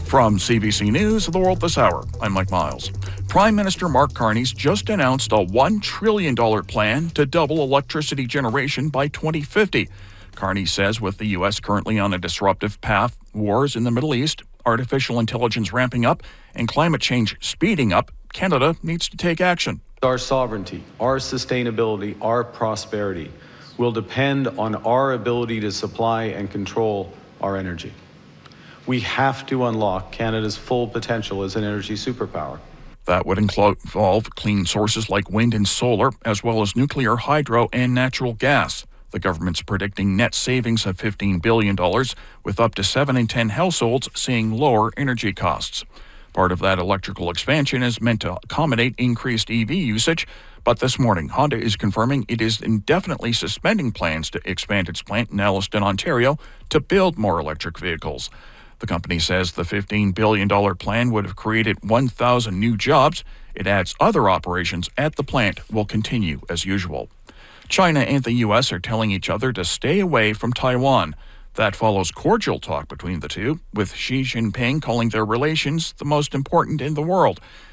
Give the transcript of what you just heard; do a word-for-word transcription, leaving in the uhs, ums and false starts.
From C B C News, The World This Hour, I'm Mike Miles. Prime Minister Mark Carney's just announced a one trillion dollars plan to double electricity generation by twenty fifty. Carney says with the U S currently on a disruptive path, wars in the Middle East, artificial intelligence ramping up, and climate change speeding up, Canada needs to take action. Our sovereignty, our sustainability, our prosperity will depend on our ability to supply and control our energy. We have to unlock Canada's full potential as an energy superpower. That would involve clean sources like wind and solar, as well as nuclear, hydro, and natural gas. The government's predicting net savings of fifteen billion dollars, with up to seven in ten households seeing lower energy costs. Part of that electrical expansion is meant to accommodate increased E V usage, but this morning, Honda is confirming it is indefinitely suspending plans to expand its plant in Alliston, Ontario, to build more electric vehicles. The company says the fifteen billion dollars plan would have created one thousand new jobs. It adds other operations at the plant will continue as usual. China and the U S are telling each other to stay away from Taiwan. That follows cordial talk between the two, with Xi Jinping calling their relations the most important in the world.